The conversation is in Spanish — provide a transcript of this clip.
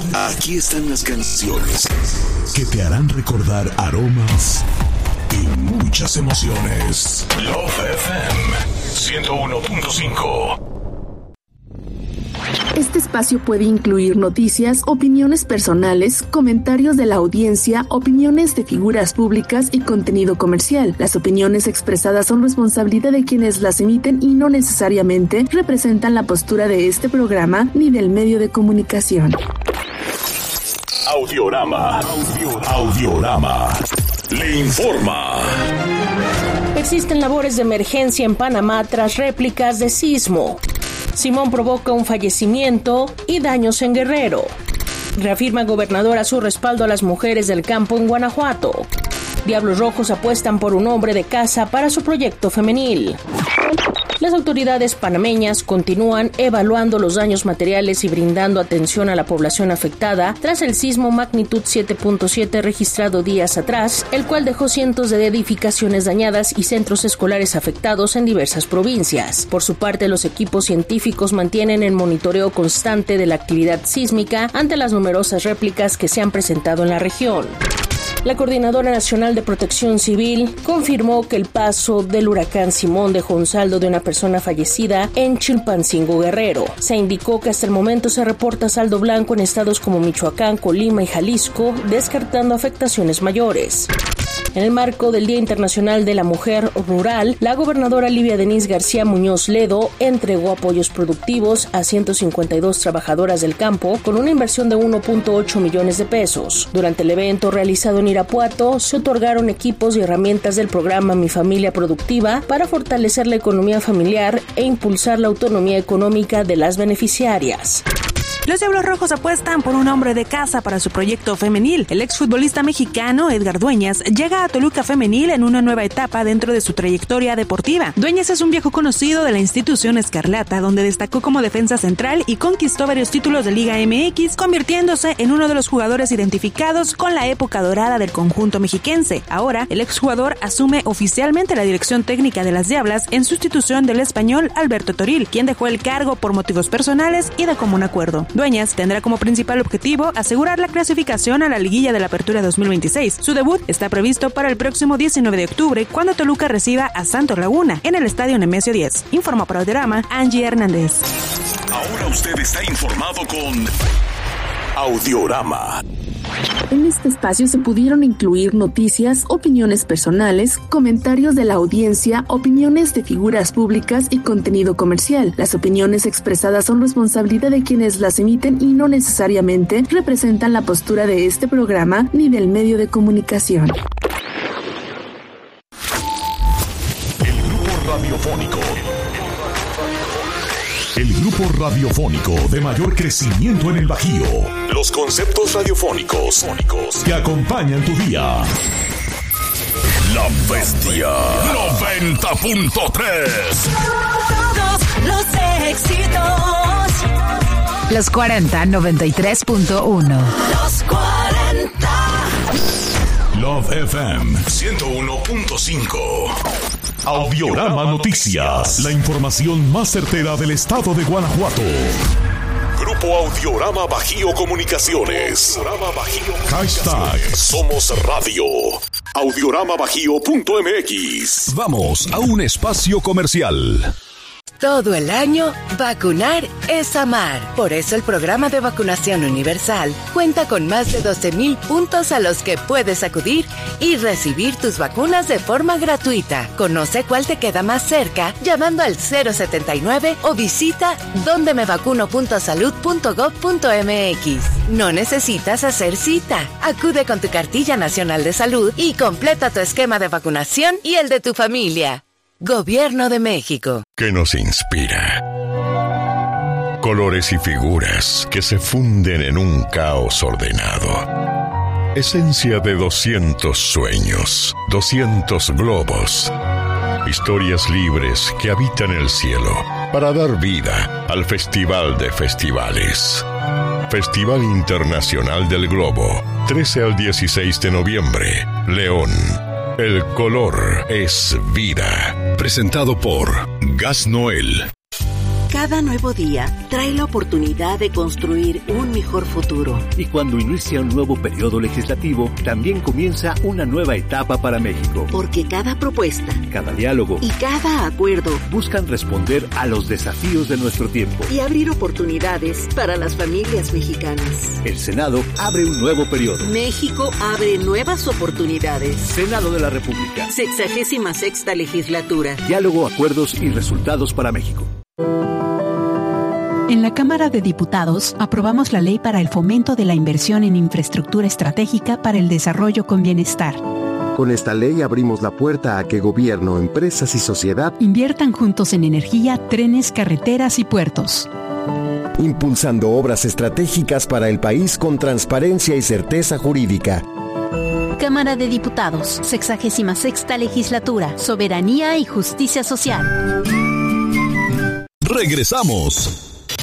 Aquí están las canciones que te harán recordar aromas y muchas emociones. Love FM 101.5. Este espacio puede incluir noticias, opiniones personales, comentarios de la audiencia, opiniones de figuras públicas y contenido comercial. Las opiniones expresadas son responsabilidad de quienes las emiten y no necesariamente representan la postura de este programa ni del medio de comunicación. Audiorama. Le informa. Existen labores de emergencia en Panamá tras réplicas de sismo. Simón provoca un fallecimiento y daños en Guerrero. Reafirma gobernadora su respaldo a las mujeres del campo en Guanajuato. Diablos Rojos apuestan por un hombre de casa para su proyecto femenil. Las autoridades panameñas continúan evaluando los daños materiales y brindando atención a la población afectada tras el sismo magnitud 7.7 registrado días atrás, el cual dejó cientos de edificaciones dañadas y centros escolares afectados en diversas provincias. Por su parte, los equipos científicos mantienen el monitoreo constante de la actividad sísmica ante las numerosas réplicas que se han presentado en la región. La Coordinadora Nacional de Protección Civil confirmó que el paso del huracán Simón dejó un saldo de una persona fallecida en Chilpancingo, Guerrero. Se indicó que hasta el momento se reporta saldo blanco en estados como Michoacán, Colima y Jalisco, descartando afectaciones mayores. En el marco del Día Internacional de la Mujer Rural, la gobernadora Livia Denise García Muñoz Ledo entregó apoyos productivos a 152 trabajadoras del campo con una inversión de 1.8 millones de pesos. Durante el evento realizado en Irapuato, se otorgaron equipos y herramientas del programa Mi Familia Productiva para fortalecer la economía familiar e impulsar la autonomía económica de las beneficiarias. Los Diablos Rojos apuestan por un hombre de casa para su proyecto femenil. El exfutbolista mexicano Edgar Dueñas llega a Toluca Femenil en una nueva etapa dentro de su trayectoria deportiva. Dueñas es un viejo conocido de la institución Escarlata, donde destacó como defensa central y conquistó varios títulos de Liga MX, convirtiéndose en uno de los jugadores identificados con la época dorada del conjunto mexiquense. Ahora, el exjugador asume oficialmente la dirección técnica de las Diablas en sustitución del español Alberto Toril, quien dejó el cargo por motivos personales y de común acuerdo. Dueñas tendrá como principal objetivo asegurar la clasificación a la liguilla de la Apertura 2026. Su debut está previsto para el próximo 19 de octubre, cuando Toluca reciba a Santos Laguna en el Estadio Nemesio 10. Informa para Audiorama, Angie Hernández. Ahora usted está informado con Audiorama. En este espacio se pudieron incluir noticias, opiniones personales, comentarios de la audiencia, opiniones de figuras públicas y contenido comercial. Las opiniones expresadas son responsabilidad de quienes las emiten y no necesariamente representan la postura de este programa ni del medio de comunicación. El grupo radiofónico de mayor crecimiento en el Bajío. Los conceptos radiofónicos que acompañan tu día. La Bestia 90.3. Todos los éxitos. Los 40 93.1. Los 40. Love FM 101.5. Audiorama Noticias. La información más certera del estado de Guanajuato. Grupo Audiorama Bajío Comunicaciones. Hashtag Somos Radio. Audioramabajío.mx. Vamos a un espacio comercial. Todo el año, vacunar es amar. Por eso el programa de vacunación universal cuenta con más de 12,000 puntos a los que puedes acudir y recibir tus vacunas de forma gratuita. Conoce cuál te queda más cerca llamando al 079 o visita dondemevacuno.salud.gov.mx. No necesitas hacer cita. Acude con tu cartilla nacional de salud y completa tu esquema de vacunación y el de tu familia. Gobierno de México. ¿Qué nos inspira? Colores y figuras que se funden en un caos ordenado. Esencia de 200 sueños, 200 globos. Historias libres que habitan el cielo para dar vida al Festival de Festivales. Festival Internacional del Globo, 13 al 16 de noviembre, León. El color es vida. Presentado por Gas Noel. Cada nuevo día trae la oportunidad de construir un mejor futuro. Y cuando inicia un nuevo periodo legislativo, también comienza una nueva etapa para México. Porque cada propuesta, cada diálogo y cada acuerdo buscan responder a los desafíos de nuestro tiempo y abrir oportunidades para las familias mexicanas. El Senado abre un nuevo periodo. México abre nuevas oportunidades. Senado de la República. 66ª legislatura. Diálogo, acuerdos y resultados para México. En la Cámara de Diputados aprobamos la Ley para el Fomento de la Inversión en Infraestructura Estratégica para el Desarrollo con Bienestar. Con esta ley abrimos la puerta a que gobierno, empresas y sociedad inviertan juntos en energía, trenes, carreteras y puertos. Impulsando obras estratégicas para el país con transparencia y certeza jurídica. Cámara de Diputados, 66ª legislatura, Soberanía y Justicia Social. Regresamos.